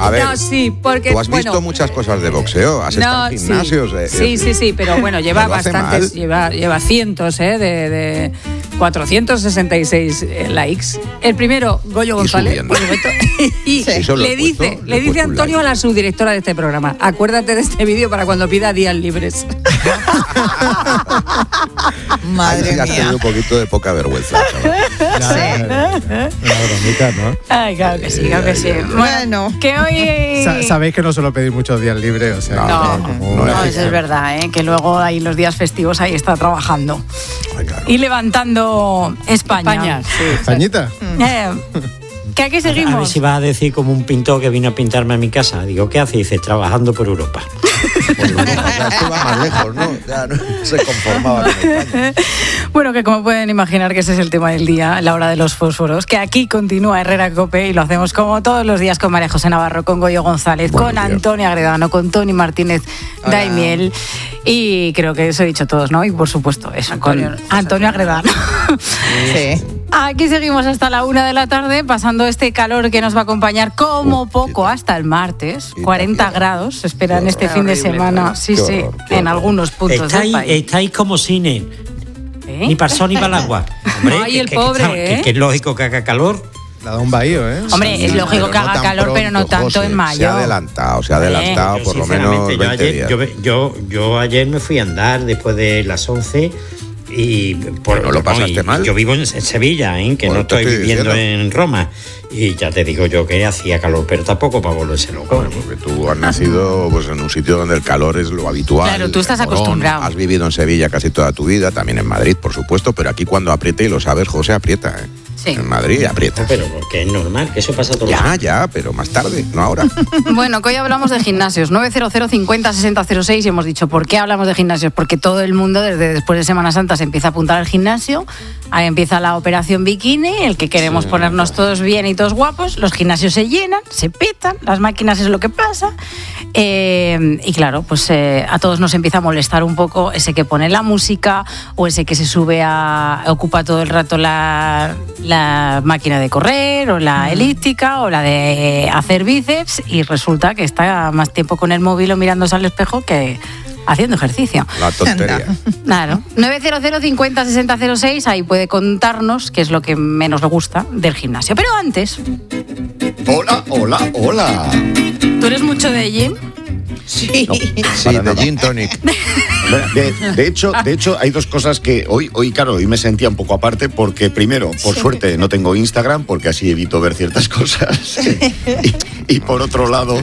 A ver, no, sí, porque tú has visto muchas cosas de boxeo, has estado en gimnasios. Sí, pero bueno, lleva bastantes, lleva cientos de 466 likes. El primero, Goyo González, por supuesto, y le dice Antonio a la subdirectora de este programa, acuérdate de este vídeo para cuando pida días libres. Madre mía. Has tenido un poquito de poca vergüenza, chaval. Una bromita, ¿no? Ay, claro que sí, claro que sí. Bueno, que hoy... Sabéis que no suelo pedir muchos días libres, o sea... No, eso es verdad, que luego ahí los días festivos ahí está trabajando. Ay, claro. Y levantando España. Sí. ¿Españita? ¿Que aquí seguimos? A ver si vas a decir como un pintor que vino a pintarme a mi casa. Digo, ¿qué hace? Dice, trabajando por Europa. Ya se va más lejos, ¿no? Ya no se conformaba con España. Bueno, que como pueden imaginar que ese es el tema del día, la hora de los fósforos, que aquí continúa Herrera Cope y lo hacemos como todos los días con María José Navarro, con Goyo González, con Antonio Agredano, con Tony Martínez Daimiel y creo que eso he dicho todos, ¿no? Y por supuesto eso, con Antonio Agredano. Sí. Aquí seguimos hasta la 1 de la tarde, pasando este calor que nos va a acompañar como poco hasta el martes. 40 grados se esperan este fin de semana. Sí, en algunos puntos del país. Estáis como cine. Ni para el sol ni para el agua. Hombre, ay, el pobre, que es lógico que haga calor. La da un bahío, ¿eh? Hombre, sí, es lógico que haga calor, pero no tanto, José, en mayo. Se ha adelantado por lo menos 20 días. Yo ayer me fui a andar después de las 11 y... ¿No lo pasaste mal? Yo vivo en Sevilla, que no estoy viviendo en Roma. Y ya te digo yo que hacía calor, pero tampoco para volverse loco. Bueno, porque tú has nacido pues, en un sitio donde el calor es lo habitual. Claro, tú estás acostumbrado. Has vivido en Sevilla casi toda tu vida, también en Madrid, por supuesto, pero aquí cuando apriete, y lo sabes, José, aprieta, ¿eh? Sí. En Madrid aprieta. No, pero porque es normal, que eso pasa todo el tiempo. Ya, pero más tarde, no ahora. Bueno, que hoy hablamos de gimnasios. 900 50 60 06 y hemos dicho, ¿por qué hablamos de gimnasios? Porque todo el mundo, desde después de Semana Santa, se empieza a apuntar al gimnasio. Ahí empieza la operación bikini, el que queremos ponernos todos bien y todos guapos. Los gimnasios se llenan, se petan, las máquinas es lo que pasa. Y claro, pues a todos nos empieza a molestar un poco ese que pone la música o ese que se sube ocupa todo el rato la máquina de correr o la elíptica o la de hacer bíceps y resulta que está más tiempo con el móvil o mirándose al espejo que haciendo ejercicio. La tontería. Claro. 900 50 60 06, ahí puede contarnos qué es lo que menos le gusta del gimnasio. Pero antes... Hola. ¿Tú eres mucho de gym? Sí, no, sí, de gin tonic. De hecho, hay dos cosas que hoy me sentía un poco aparte porque primero, por suerte, no tengo Instagram porque así evito ver ciertas cosas. Y por otro lado,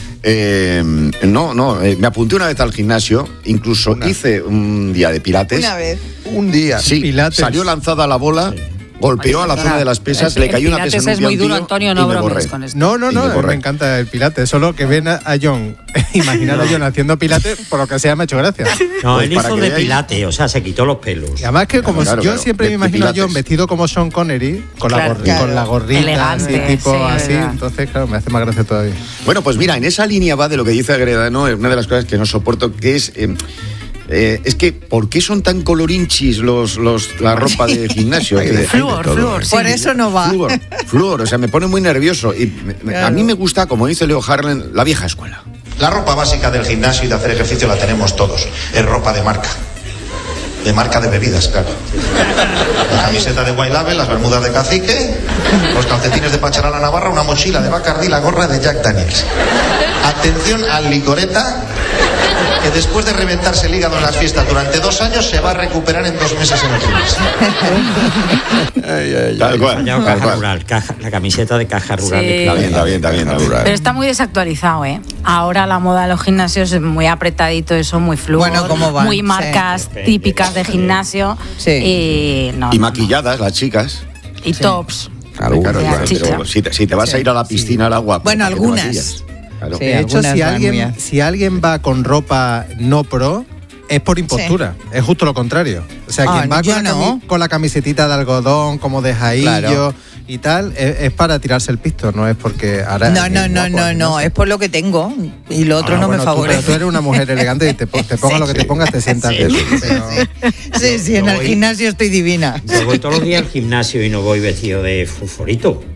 me apunté una vez al gimnasio, incluso hice un día de pilates. Una vez. Un día. Sí, pilates. Salió lanzada la bola. Golpeó a la zona de las pesas, le cayó una pesa en un es muy duro, tío, Antonio, no bromes con esto. No, me encanta el pilates, solo que ven a John, imaginar a John haciendo pilates, por lo que sea me ha hecho gracia. No, pues él hizo de pilates, o sea, se quitó los pelos. Y además que como yo siempre me imagino a John vestido como Sean Connery, con la gorrita, elegante, así, así, entonces claro, me hace más gracia todavía. Bueno, pues mira, en esa línea va de lo que dice Agredano, una de las cosas que no soporto, que es... es que, ¿por qué son tan colorinchis la ropa de gimnasio? Flúor, sí. Por eso no va. Flúor, o sea, me pone muy nervioso. Y a mí me gusta, como dice Leo Harlan, la vieja escuela. La ropa básica del gimnasio y de hacer ejercicio la tenemos todos. Es ropa de marca. De marca de bebidas, claro. La camiseta de White Label, las bermudas de Cacique, los calcetines de Pacharala Navarra, una mochila de Bacardi, la gorra de Jack Daniels. Atención al licoreta, que después de reventarse el hígado en las fiestas durante 2 años se va a recuperar en 2 meses en el gimnasio. Tal cual. Caja Rural, la camiseta de Caja Rural. Sí. Está bien. Pero está muy desactualizado, ¿eh? Ahora la moda de los gimnasios es muy apretadito, eso, muy fluido, bueno, ¿cómo van? muy marcas típicas de gimnasio. Sí. Y maquilladas las chicas. Y tops. Claro, pero si te vas a ir a la piscina al agua... Bueno, algunas. Claro. De hecho, si alguien va con ropa no pro, es por impostura. Es justo lo contrario. O sea, quien va con la camisetita de algodón, como de jaillo y tal, es para tirarse el pisto, no es porque... Ahora No, es por lo que tengo y lo otro no me favorece. Tú eres una mujer elegante y te pongas lo que te pongas, te sientas bien. Sí, en el gimnasio estoy divina. Yo voy todos los días al gimnasio y no voy vestido de fosforito.